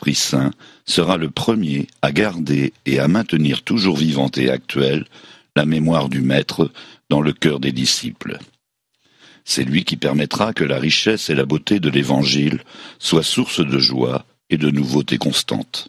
l'Esprit Saint sera le premier à garder et à maintenir toujours vivante et actuelle la mémoire du Maître dans le cœur des disciples. C'est lui qui permettra que la richesse et la beauté de l'Évangile soient source de joie et de nouveautés constantes.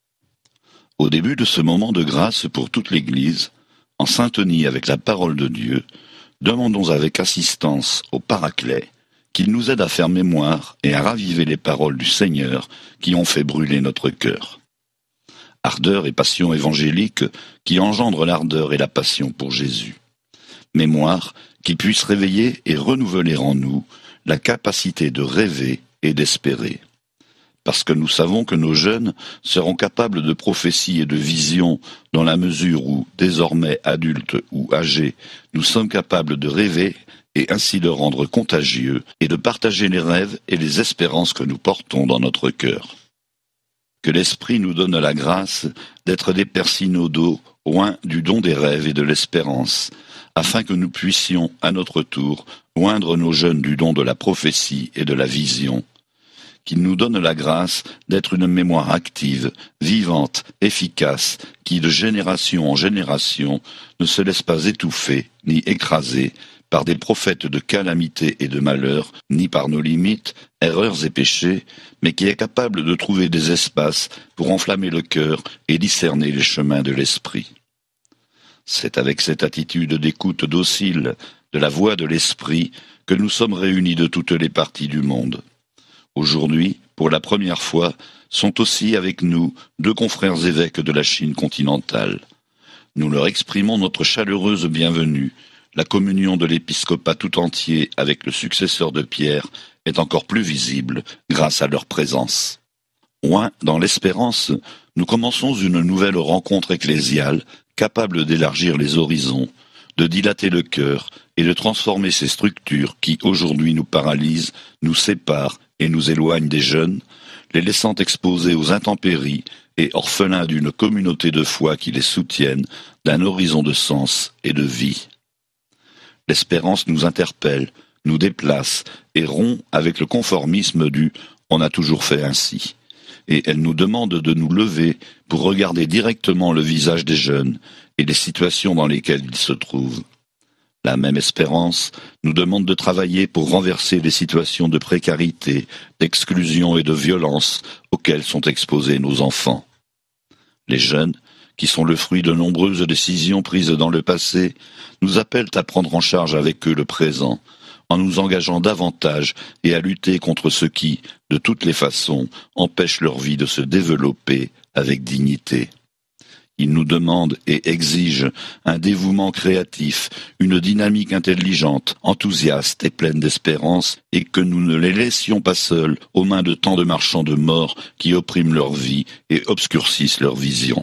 Au début de ce moment de grâce pour toute l'Église, en syntonie avec la parole de Dieu, demandons avec assistance au Paraclet qu'il nous aide à faire mémoire et à raviver les paroles du Seigneur qui ont fait brûler notre cœur. Ardeur et passion évangélique qui engendrent l'ardeur et la passion pour Jésus. Mémoire qui puisse réveiller et renouveler en nous la capacité de rêver et d'espérer. Parce que nous savons que nos jeunes seront capables de prophéties et de visions dans la mesure où, désormais adultes ou âgés, nous sommes capables de rêver et ainsi de rendre contagieux et de partager les rêves et les espérances que nous portons dans notre cœur. Que l'Esprit nous donne la grâce d'être des pères synodaux oints du don des rêves et de l'espérance, afin que nous puissions, à notre tour, oindre nos jeunes du don de la prophétie et de la vision, qu'il nous donne la grâce d'être une mémoire active, vivante, efficace, qui de génération en génération ne se laisse pas étouffer ni écraser par des prophètes de calamité et de malheur, ni par nos limites, erreurs et péchés, mais qui est capable de trouver des espaces pour enflammer le cœur et discerner les chemins de l'esprit. C'est avec cette attitude d'écoute docile de la voix de l'esprit que nous sommes réunis de toutes les parties du monde. Aujourd'hui, pour la première fois, sont aussi avec nous 2 confrères évêques de la Chine continentale. Nous leur exprimons notre chaleureuse bienvenue. La communion de l'épiscopat tout entier avec le successeur de Pierre est encore plus visible grâce à leur présence. Oints dans l'espérance, nous commençons une nouvelle rencontre ecclésiale capable d'élargir les horizons, de dilater le cœur et de transformer ces structures qui aujourd'hui nous paralysent, nous séparent et nous éloignent des jeunes, les laissant exposés aux intempéries et orphelins d'une communauté de foi qui les soutienne, d'un horizon de sens et de vie. L'espérance nous interpelle, nous déplace et rompt avec le conformisme du « on a toujours fait ainsi ». Et elle nous demande de nous lever pour regarder directement le visage des jeunes et les situations dans lesquelles ils se trouvent. La même espérance nous demande de travailler pour renverser les situations de précarité, d'exclusion et de violence auxquelles sont exposés nos enfants. Les jeunes, qui sont le fruit de nombreuses décisions prises dans le passé, nous appellent à prendre en charge avec eux le présent, en nous engageant davantage et à lutter contre ce qui, de toutes les façons, empêche leur vie de se développer avec dignité. Ils nous demandent et exigent un dévouement créatif, une dynamique intelligente, enthousiaste et pleine d'espérance, et que nous ne les laissions pas seuls aux mains de tant de marchands de mort qui oppriment leur vie et obscurcissent leur vision.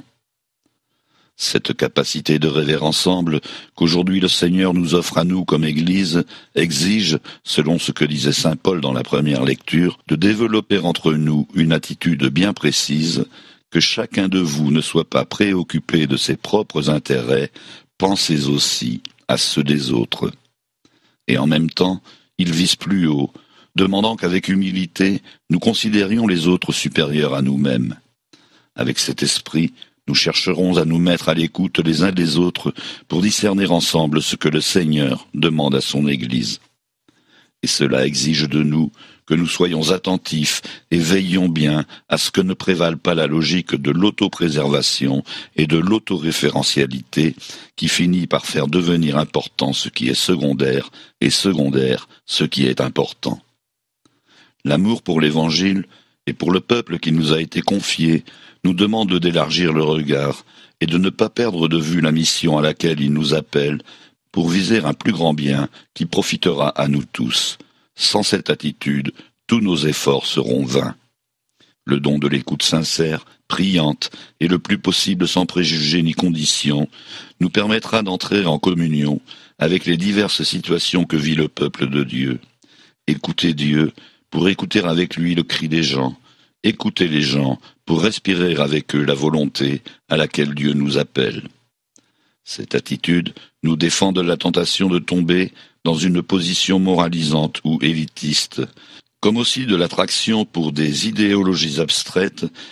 Cette capacité de rêver ensemble qu'aujourd'hui le Seigneur nous offre à nous comme Église exige, selon ce que disait saint Paul dans la première lecture, de développer entre nous une attitude bien précise, que chacun de vous ne soit pas préoccupé de ses propres intérêts, pensez aussi à ceux des autres. Et en même temps, il vise plus haut, demandant qu'avec humilité, nous considérions les autres supérieurs à nous-mêmes. Avec cet esprit, nous chercherons à nous mettre à l'écoute les uns des autres pour discerner ensemble ce que le Seigneur demande à son Église. Et cela exige de nous que nous soyons attentifs et veillions bien à ce que ne prévale pas la logique de l'autopréservation et de l'autoréférentialité qui finit par faire devenir important ce qui est secondaire et secondaire ce qui est important. L'amour pour l'Évangile et pour le peuple qui nous a été confié nous demande d'élargir le regard et de ne pas perdre de vue la mission à laquelle il nous appelle pour viser un plus grand bien qui profitera à nous tous. Sans cette attitude, tous nos efforts seront vains. Le don de l'écoute sincère, priante et le plus possible sans préjugés ni conditions nous permettra d'entrer en communion avec les diverses situations que vit le peuple de Dieu. Écouter Dieu pour écouter avec lui le cri des gens, écouter les gens pour respirer avec eux la volonté à laquelle Dieu nous appelle. Cette attitude nous défend de la tentation de tomber dans une position moralisante ou élitiste, comme aussi de l'attraction pour des idéologies abstraites